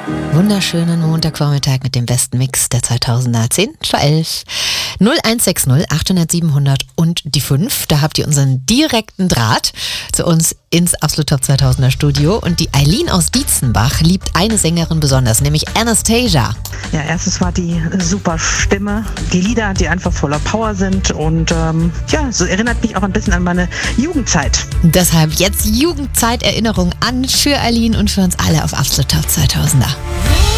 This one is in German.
Wunderschönen Montagvormittag mit dem besten Mix der 2000er. 10 vor 11. 0160 800 700 und die 5. Da habt ihr unseren direkten Draht zu uns ins Absolut Top 2000er Studio. Und die Eileen aus Dietzenbach liebt eine Sängerin besonders, nämlich Anastasia. Ja, erstens war die super Stimme, die Lieder, die einfach voller Power sind und so erinnert mich auch ein bisschen an meine Jugendzeit. Deshalb jetzt Jugendzeiterinnerung an für Eileen und für uns alle auf Absolut Top 2000er.